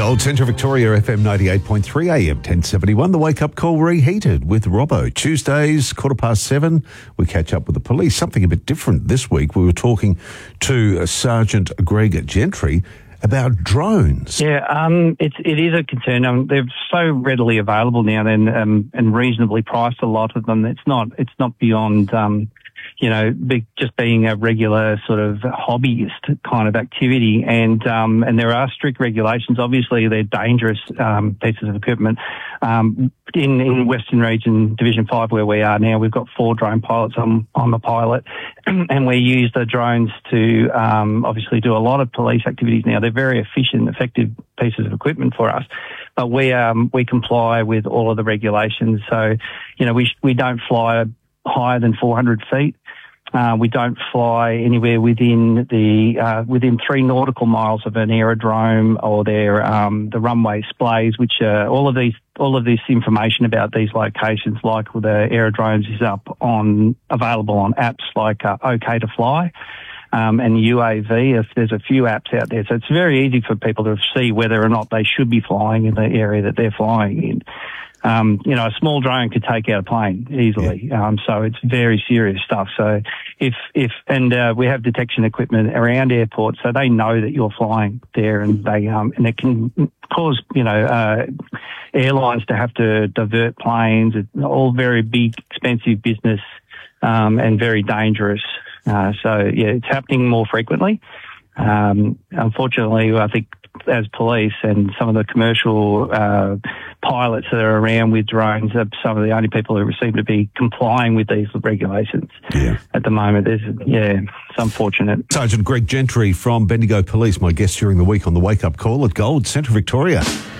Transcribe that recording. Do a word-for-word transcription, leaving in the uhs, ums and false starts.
Gold Centre Victoria F M ninety-eight point three A M ten seventy-one. The Wake Up Call reheated with Robbo. Tuesdays, quarter past seven, we catch up with the police. Something a bit different this week. We were talking to Sergeant Greg Gentry about drones. Yeah, um, it's, it is a concern. Um, they're so readily available now and, um, and reasonably priced, a lot of them. It's not, it's not beyond, um, you know, be, just being a regular sort of hobbyist kind of activity. And um, and there are strict regulations. Obviously, they're dangerous um, pieces of equipment. Um, in, in Western Region Division five, where we are now, we've got four drone pilots. I'm, I'm a pilot. And we use the drones to um, obviously do a lot of police activities now. They're very efficient, effective pieces of equipment for us. But we um, we comply with all of the regulations. So, you know, we we don't fly higher than four hundred feet. Uh, we don't fly anywhere within the uh, within three nautical miles of an aerodrome or their um, the runway splays, which uh, all of these all of this information about these locations, like with the aerodromes, is up on available on apps like uh, OK to Fly. Um, and U A V, if there's a few apps out there. So it's very easy for people to see whether or not they should be flying in the area that they're flying in. Um, you know, a small drone could take out a plane easily. Yeah. Um, so it's very serious stuff. So if, if, and, uh, we have detection equipment around airports, so they know that you're flying there, and they, um, and it can cause, you know, uh, airlines to have to divert planes. It's all very big, expensive business, um, and very dangerous. Uh, so yeah, it's happening more frequently. Um, unfortunately, I think as police and some of the commercial uh, pilots that are around with drones are some of the only people who seem to be complying with these regulations yeah. at the moment. There's, yeah, it's unfortunate. Sergeant Greg Gentry from Bendigo Police, my guest during the week on the Wake Up Call at Gold Centre Victoria.